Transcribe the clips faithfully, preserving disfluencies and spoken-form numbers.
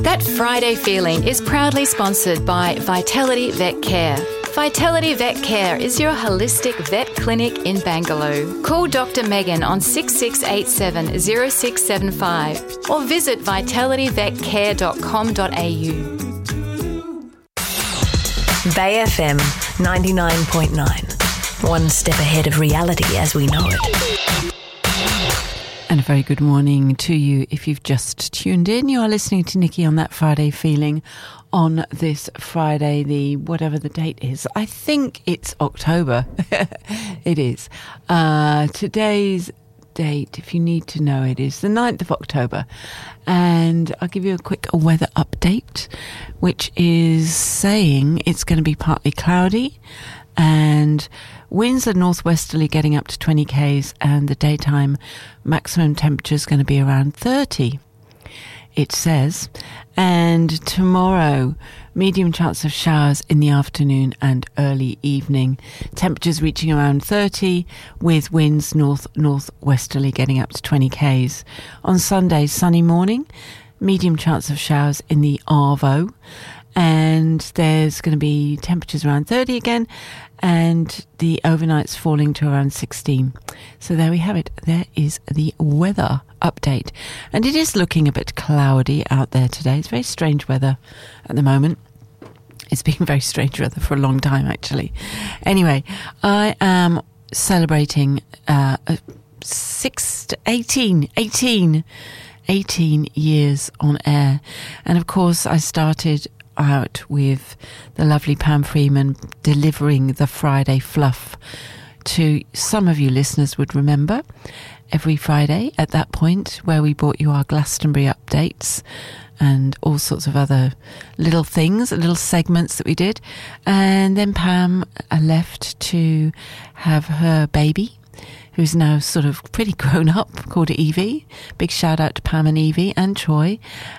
That Friday feeling is proudly sponsored by Vitality Vet Care. Vitality Vet Care is your holistic vet clinic in Bangalore. Call Doctor Megan on six six eight seven zero six seven five or visit vitality vet care dot com dot a u. Bay F M ninety-nine point nine. One step ahead of reality as we know it. And a very good morning to you. If you've just tuned in, you are listening to Nikki on That Friday Feeling on this Friday, the whatever the date is. I think it's October. It is. Uh, today's date, if you need to know it, is the ninth of October. And I'll give you a quick weather update, which is saying it's going to be partly cloudy and winds are northwesterly getting up to twenty kays, and the daytime maximum temperature is going to be around thirty, it says. And tomorrow, medium chance of showers in the afternoon and early evening. Temperatures reaching around thirty, with winds north northwesterly getting up to twenty kays. On Sunday, sunny morning, medium chance of showers in the Arvo, and there's going to be temperatures around thirty again, and the overnight's falling to around sixteen. So there we have it. There is the weather update. And it is looking a bit cloudy out there today. It's very strange weather at the moment. It's been very strange weather for a long time, actually. Anyway, I am celebrating uh, six to eighteen, eighteen, eighteen years on air. And of course, I started out with the lovely Pam Freeman delivering the Friday fluff to some of you listeners would remember every Friday at that point, where we brought you our Glastonbury updates and all sorts of other little things, little segments that we did. And then Pam left to have her baby, who's now sort of pretty grown up, called Evie. Big shout out to Pam and Evie and Troy.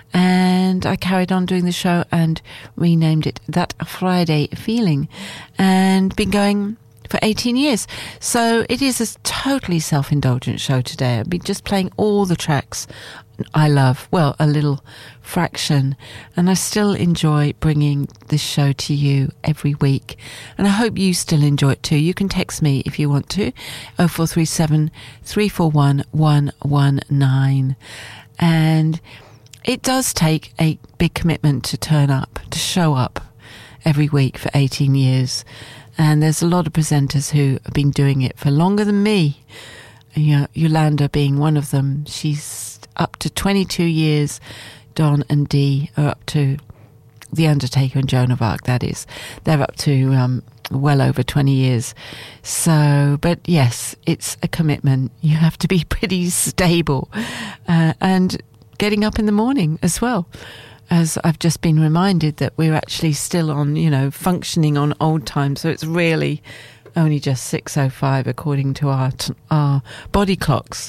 And I carried on doing the show and renamed it That Friday Feeling, and been going for eighteen years. So it is a totally self-indulgent show today. I'll be just playing all the tracks I love, well, a little fraction, and I still enjoy bringing this show to you every week, and I hope you still enjoy it too. You can text me if you want to, oh four three seven, three four one, one one nine, and it does take a big commitment to turn up, to show up every week for eighteen years, and there's a lot of presenters who have been doing it for longer than me. You know, Yolanda being one of them. She's up to twenty-two years. Don and Dee are up to, The Undertaker and Joan of Arc, that is. They're up to um, well over twenty years. So, but yes, it's a commitment. You have to be pretty stable. Uh, and getting up in the morning as well. As I've just been reminded that we're actually still on, you know, functioning on old time. So it's really only just six oh five according to our t- our body clocks.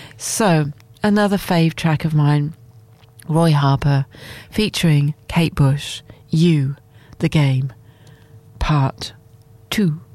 So another fave track of mine, Roy Harper featuring Kate Bush, You, the Game, Part two.